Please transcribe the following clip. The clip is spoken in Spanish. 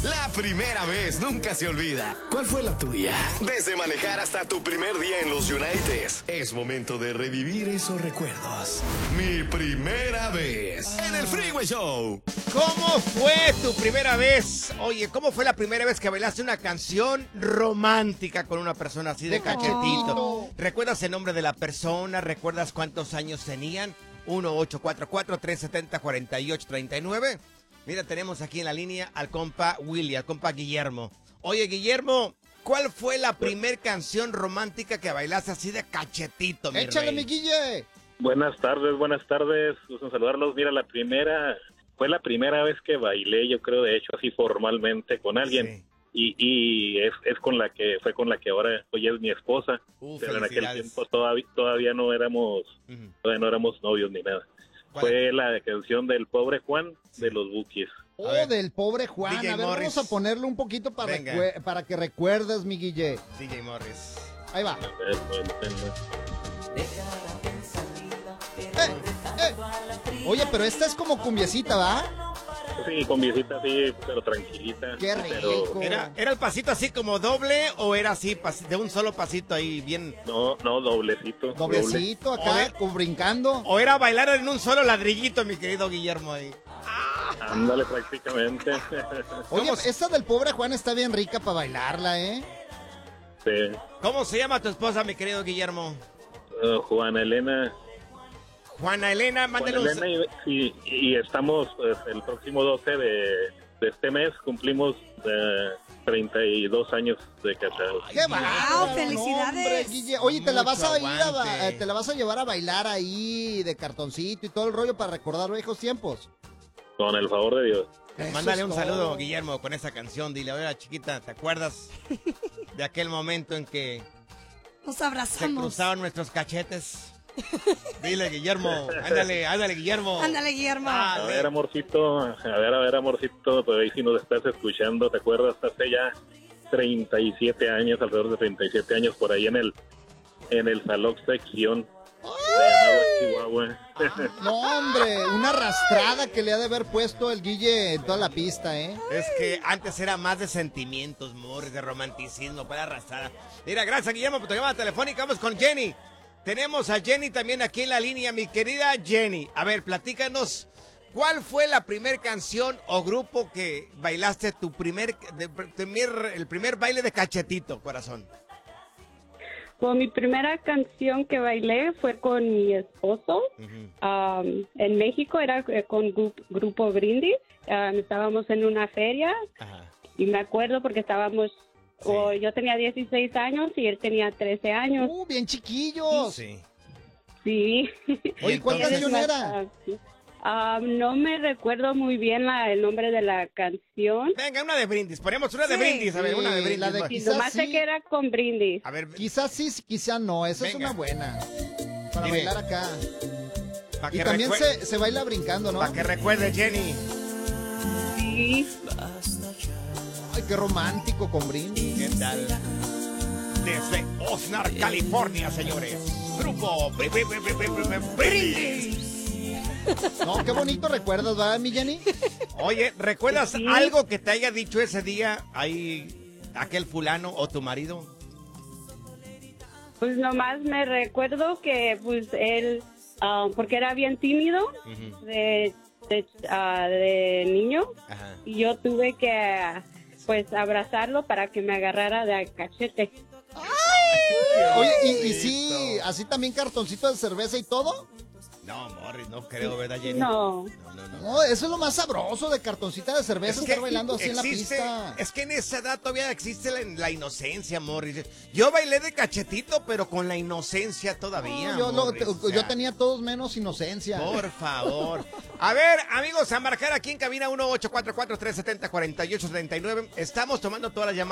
La primera vez nunca se olvida. ¿Cuál fue la tuya? Desde manejar hasta tu primer día en los United, es momento de revivir esos recuerdos. Mi primera vez en el Freeway Show. ¿Cómo fue tu primera vez? Oye, ¿cómo fue la primera vez que bailaste una canción romántica con una persona así de cachetito? ¿Recuerdas el nombre de la persona? ¿Recuerdas cuántos años tenían? 1-844-370-4839. Mira, tenemos aquí en la línea al compa Willy, al compa Guillermo. Oye, Guillermo, ¿cuál fue la primer canción romántica que bailaste así de cachetito, mi ¡Échale, rey? mi Guille! Buenas tardes. Gusto en saludarlos. Mira, fue la primera vez que bailé, yo creo, de hecho, así formalmente con alguien. Sí. Y fue con la que ahora hoy es mi esposa. Pero en aquel tiempo todavía no éramos novios ni nada. Fue la canción del Pobre Juan de los Bukis. Del Pobre Juan. DJ A ver, Morris. vamos a ponerle un poquito para que recuerdes, mi Guille. DJ Morris. Ahí va. Oye, pero esta es como cumbiecita, ¿va? Sí, con viejita, sí, pero tranquilita. ¡Qué rico! ¿Era el pasito así como doble o era así de un solo pasito ahí bien? No, doblecito. Doblecito acá, brincando. ¿O era bailar en un solo ladrillito, mi querido Guillermo ahí? Ándale, prácticamente. Oye, esta del Pobre Juan está bien rica para bailarla, ¿eh? Sí. ¿Cómo se llama tu esposa, mi querido Guillermo? Juana Elena. Juana Elena, mándale un... y estamos el próximo 12 de este mes, cumplimos 32 años de casados. ¡Qué bárbaro! ¡Wow! ¡Felicidades! Guille. Oye, ¿te la vas a aguante. te la vas a llevar a bailar ahí de cartoncito y todo el rollo para recordar viejos tiempos? Con el favor de Dios. Mándale un saludo, Guillermo, con esa canción. Dile, oye, chiquita, ¿te acuerdas de aquel momento en que Nos se abrazamos. cruzaban nuestros cachetes? Dile, Guillermo. Ándale, Guillermo. Ándale, Guillermo. A ver, amorcito, pues ahí si nos estás escuchando, ¿te acuerdas? Hace ya 37 años, alrededor de 37 años, por ahí en el Salón Sección de Chihuahua. No, hombre, una arrastrada que le ha de haber puesto el Guille en toda la pista, ¿eh? Es que antes era más de sentimientos, Morris, de romanticismo, para arrastrar. Mira, gracias, Guillermo, por tu llamada telefónica. Vamos con Jenny. Tenemos a Jenny también aquí en la línea, mi querida Jenny. A ver, platícanos, ¿cuál fue la primer canción o grupo que bailaste el primer baile de cachetito, corazón? Pues mi primera canción que bailé fue con mi esposo. En México era con Grupo Brindis. Estábamos en una feria. Ajá. Y me acuerdo porque estábamos... Sí. Yo tenía 16 años y él tenía 13 años. Bien chiquillos. Sí. Sí. Oye, ¿cuál canción era? No me recuerdo muy bien el nombre de la canción. Venga, una de Brindis. Ponemos una de Sí. Brindis. A ver, una de Sí, Brindis. la de va. Y Quizás nomás sé sí. que era con Brindis. A ver, Quizás sí, quizás no. Esa es Venga. una buena. Para Dime. bailar acá. para Y que, también se baila brincando, ¿no? que recuerde, Jenny. Sí. Ay, qué romántico con brindis. ¿Qué tal? Desde Oxnard, California, señores. Grupo Brindis. No, qué bonito recuerdas, ¿verdad, mi Jenny? Oye, ¿recuerdas Sí. algo que te haya dicho ese día ahí aquel fulano o tu marido? Pues nomás me recuerdo que pues él, porque era bien tímido de niño, Ajá. y yo tuve que pues abrazarlo para que me agarrara de cachete. Oye, y sí, así también cartoncito de cerveza y todo. No, Morris, no creo, ¿verdad, Jenny? No. No. No, eso es lo más sabroso de cartoncita de cerveza, estar bailando así en la pista. Es que en esa edad todavía existe la inocencia, Morris. Yo bailé de cachetito, pero con la inocencia todavía, No, Morris, o sea, yo tenía todos menos inocencia. Por favor. A ver, amigos, a marcar aquí en cabina 1-844-370-4839. Estamos tomando todas las llamadas.